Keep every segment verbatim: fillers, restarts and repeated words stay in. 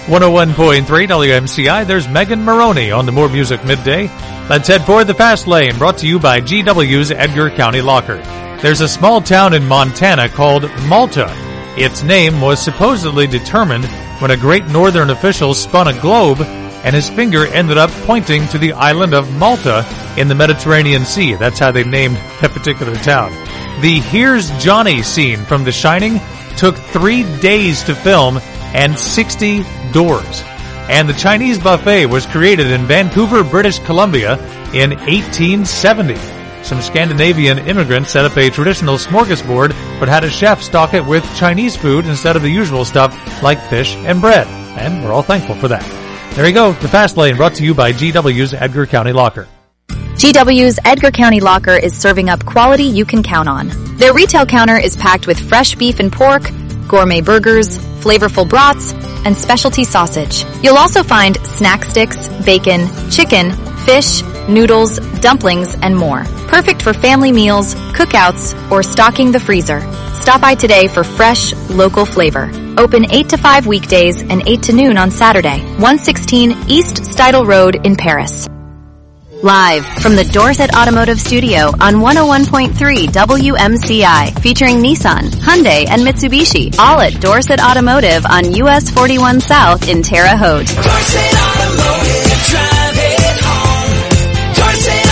one oh one point three W M C I, there's Megan Maroney on the More Music Midday. Let's head for the Fast Lane, brought to you by G W's Edgar County Locker. There's a small town in Montana called Malta. Its name was supposedly determined when a great northern official spun a globe and his finger ended up pointing to the island of Malta in the Mediterranean Sea. That's how they named that particular town. The Here's Johnny scene from The Shining took three days to film and sixty doors. And the Chinese buffet was created in Vancouver, British Columbia in eighteen seventy. Some Scandinavian immigrants set up a traditional smorgasbord but had a chef stock it with Chinese food instead of the usual stuff like fish and bread. And we're all thankful for that. There you go, the Fast Lane, brought to you by G W's Edgar County Locker. G W's Edgar County Locker is serving up quality you can count on. Their retail counter is packed with fresh beef and pork, gourmet burgers, flavorful brats, and specialty sausage. You'll also find snack sticks, bacon, chicken, fish, noodles, dumplings, and more. Perfect for family meals, cookouts, or stocking the freezer. Stop by today for fresh, local flavor. Open eight to five weekdays and eight to noon on Saturday. one sixteen East Stidle Road in Paris. Live from the Dorset Automotive Studio on one oh one point three W M C I, featuring Nissan, Hyundai, and Mitsubishi, all at Dorset Automotive on U S forty-one South in Terre Haute. Dorset Automotive, drive it home. Dorset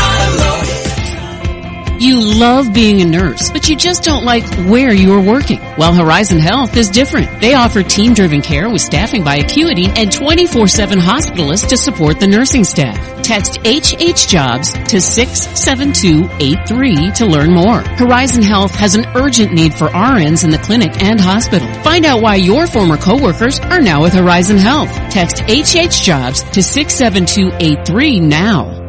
Automotive. You love being a nurse, but you just don't like where you are working. Well, Horizon Health is different. They offer team-driven care with staffing by Acuity and twenty-four seven hospitalists to support the nursing staff. Text H H Jobs to six seven two eight three to learn more. Horizon Health has an urgent need for R Ns in the clinic and hospital. Find out why your former coworkers are now with Horizon Health. Text H H Jobs to six seven two eight three now.